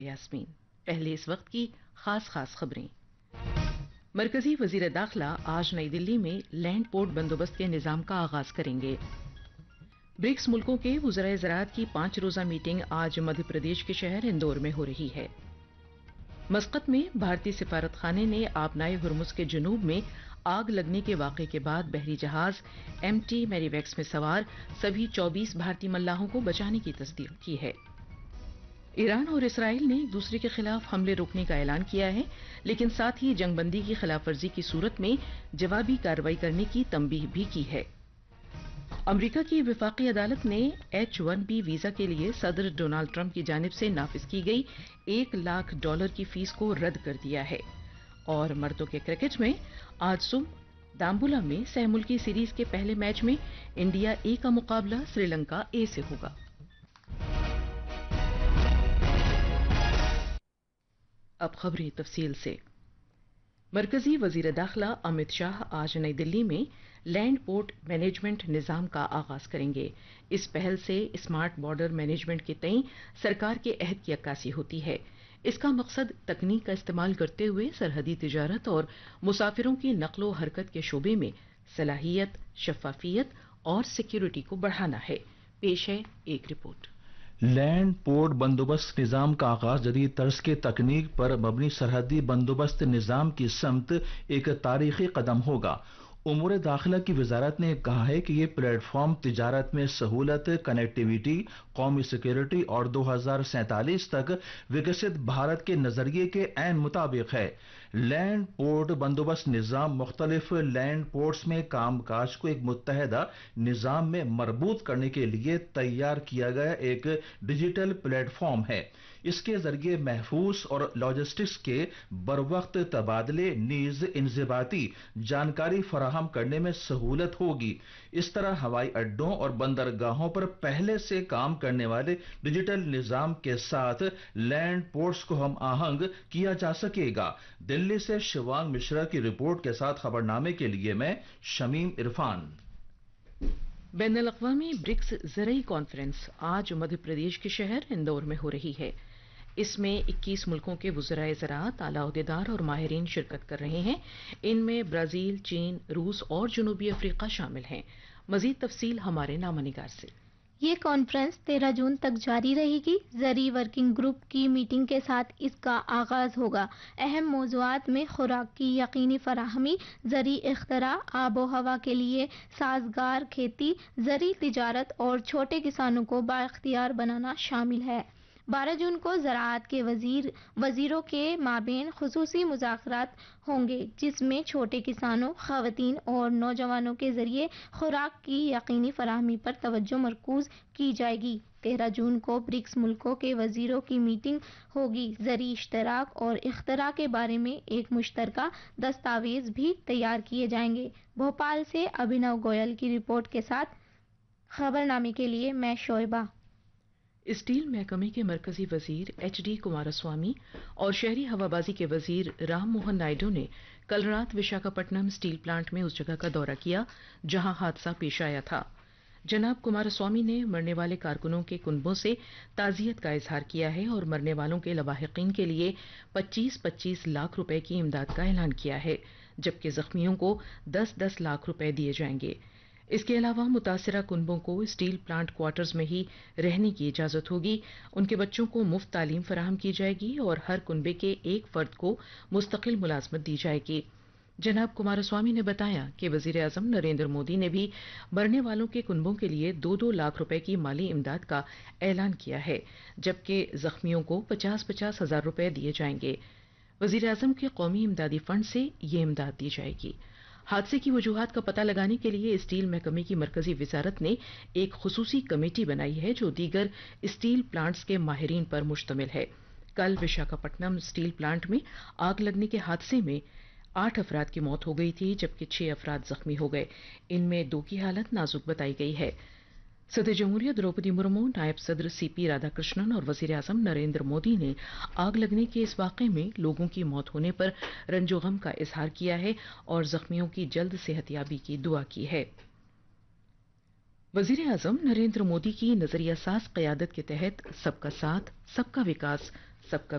یاسمین پہلے اس وقت کی خاص خبریں۔ مرکزی وزیر داخلہ آج نئی دلی میں لینڈ پورٹ بندوبست کے نظام کا آغاز کریں گے۔ برکس ملکوں کے وزرائے زراعت کی 5 روزہ میٹنگ آج مدھیہ پردیش کے شہر اندور میں ہو رہی ہے۔ مسقط میں بھارتی سفارت خانے نے آبنائے ہرمز کے جنوب میں آگ لگنے کے واقعے کے بعد بحری جہاز ایم ٹی میری ویکس میں سوار سبھی 24 بھارتی ملاحوں کو بچانے کی تصدیق کی ہے۔ ایران اور اسرائیل نے ایک دوسرے کے خلاف حملے روکنے کا اعلان کیا ہے، لیکن ساتھ ہی جنگ بندی کی خلاف ورزی کی صورت میں جوابی کارروائی کرنے کی تنبیہ بھی کی ہے۔ امریکہ کی وفاقی عدالت نے H-1B ویزا کے لیے صدر ڈونالڈ ٹرمپ کی جانب سے نافذ کی گئی $1,00,000 کی فیس کو رد کر دیا ہے۔ اور مردوں کے کرکٹ میں آج صبح دامبولا میں سہ ملکی سیریز کے پہلے میچ میں انڈیا A کا مقابلہ سری لنکا A سے ہوگا۔ اب خبریں تفصیل سے۔ مرکزی وزیر داخلہ امت شاہ آج نئی دلی میں لینڈ پورٹ مینجمنٹ نظام کا آغاز کریں گے۔ اس پہل سے اسمارٹ بارڈر مینجمنٹ کے تئیں سرکار کے عہد کی عکاسی ہوتی ہے۔ اس کا مقصد تکنیک کا استعمال کرتے ہوئے سرحدی تجارت اور مسافروں کی نقل و حرکت کے شعبے میں صلاحیت، شفافیت اور سیکیورٹی کو بڑھانا ہے۔ پیش ہے ایک رپورٹ۔ لینڈ پورٹ بندوبست نظام کا آغاز جدید طرز کے تکنیک پر مبنی سرحدی بندوبست نظام کی سمت ایک تاریخی قدم ہوگا۔ امور داخلہ کی وزارت نے کہا ہے کہ یہ پلیٹ فارم تجارت میں سہولت، کنیکٹیویٹی، قومی سیکیورٹی اور 2047 تک وکست بھارت کے نظریے کے عین مطابق ہے۔ لینڈ پورٹ بندوبست نظام مختلف لینڈ پورٹس میں کام کاج کو ایک متحدہ نظام میں مربوط کرنے کے لیے تیار کیا گیا ایک ڈیجیٹل پلیٹ فارم ہے۔ اس کے ذریعے محفوظ اور لاجسٹکس کے بروقت تبادلے نیز انضباطی جانکاری فراہم کرنے میں سہولت ہوگی۔ اس طرح ہوائی اڈوں اور بندرگاہوں پر پہلے سے کام کرنے والے ڈیجیٹل نظام کے ساتھ لینڈ پورٹس کو ہم آہنگ کیا جا سکے گا۔ دلی سے شیوانگ مشرا کی رپورٹ کے ساتھ خبرنامے کے لیے میں شمیم عرفان۔ بین الاقوامی برکس زرعی کانفرنس آج مدھیہ پردیش کے شہر اندور میں ہو رہی ہے۔ اس میں 21 ملکوں کے وزرائے زراعت، اعلی عہدیدار اور ماہرین شرکت کر رہے ہیں۔ ان میں برازیل، چین، روس اور جنوبی افریقہ شامل ہیں۔ مزید تفصیل ہمارے نامہ نگار سے۔ یہ کانفرنس 13 جون تک جاری رہے گی۔ زرعی ورکنگ گروپ کی میٹنگ کے ساتھ اس کا آغاز ہوگا۔ اہم موضوعات میں خوراک کی یقینی فراہمی، زرعی اختراع، آب و ہوا کے لیے سازگار کھیتی، زرعی تجارت اور چھوٹے کسانوں کو بااختیار بنانا شامل ہے۔ 12 جون کو زراعت کے وزیروں کے مابین خصوصی مذاکرات ہوں گے، جس میں چھوٹے کسانوں، خواتین اور نوجوانوں کے ذریعے خوراک کی یقینی فراہمی پر توجہ مرکوز کی جائے گی۔ 13 جون کو برکس ملکوں کے وزیروں کی میٹنگ ہوگی۔ زرعی اشتراک اور اختراع کے بارے میں ایک مشترکہ دستاویز بھی تیار کیے جائیں گے۔ بھوپال سے ابھینو گوئل کی رپورٹ کے ساتھ خبرنامے کے لیے میں شعیبہ۔ اسٹیل محکمے کے مرکزی وزیر HD کماراسوامی اور شہری ہوابازی کے وزیر رام موہن نائیڈو نے کل رات وشاکھاپٹنم اسٹیل پلانٹ میں اس جگہ کا دورہ کیا جہاں حادثہ پیش آیا تھا۔ جناب کماراسوامی نے مرنے والے کارکنوں کے کنبوں سے تعزیت کا اظہار کیا ہے اور مرنے والوں کے لواحقین کے لیے 25-25 لاکھ روپے کی امداد کا اعلان کیا ہے، جبکہ زخمیوں کو 10-10 لاکھ روپے دیے جائیں گے۔ اس کے علاوہ متاثرہ کنبوں کو اسٹیل پلانٹ کوارٹرز میں ہی رہنے کی اجازت ہوگی، ان کے بچوں کو مفت تعلیم فراہم کی جائے گی اور ہر کنبے کے ایک فرد کو مستقل ملازمت دی جائے گی۔ جناب کماراسوامی نے بتایا کہ وزیر اعظم نریندر مودی نے بھی مرنے والوں کے کنبوں کے لیے 2-2 لاکھ روپے کی مالی امداد کا اعلان کیا ہے، جبکہ زخمیوں کو 50-50 ہزار روپے دیے جائیں گے۔ وزیر اعظم کے قومی امدادی فنڈ سے یہ امداد دی جائے گی۔ حادثے کی وجوہات کا پتہ لگانے کے لیے اسٹیل محکمے کی مرکزی وزارت نے ایک خصوصی کمیٹی بنائی ہے جو دیگر اسٹیل پلانٹس کے ماہرین پر مشتمل ہے۔ کل وشاکھاپٹنم اسٹیل پلانٹ میں آگ لگنے کے حادثے میں 8 افراد کی موت ہو گئی تھی، جبکہ 6 افراد زخمی ہو گئے۔ ان میں 2 کی حالت نازک بتائی گئی ہے۔ صدر جمہوریہ دروپدی مرمو، نائب صدر CP رادھا کرشنن اور وزیر اعظم نریندر مودی نے آگ لگنے کے اس واقعے میں لوگوں کی موت ہونے پر رنج و غم کا اظہار کیا ہے اور زخمیوں کی جلد صحت یابی کی دعا کی ہے۔ وزیر اعظم نریندر مودی کی نظریہ ساز قیادت کے تحت سب کا ساتھ، سب کا وکاس، सबका